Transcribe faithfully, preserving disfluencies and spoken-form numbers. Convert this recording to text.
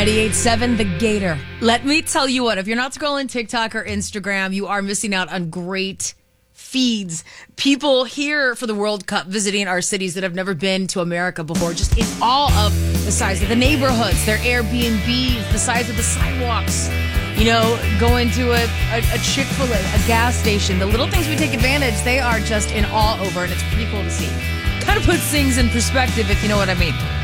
ninety-eight point seven The Gator. Let me tell you what, if you're not scrolling TikTok or Instagram, you are missing out on great feeds. People here for the World Cup visiting our cities that have never been to America before, just in awe of the size of the neighborhoods, their Airbnbs, the size of the sidewalks. You know, going to a, a, a Chick-fil-A, a gas station. The little things we take advantage, they are just in awe over, and it's pretty cool to see. Kind of puts things in perspective, if you know what I mean.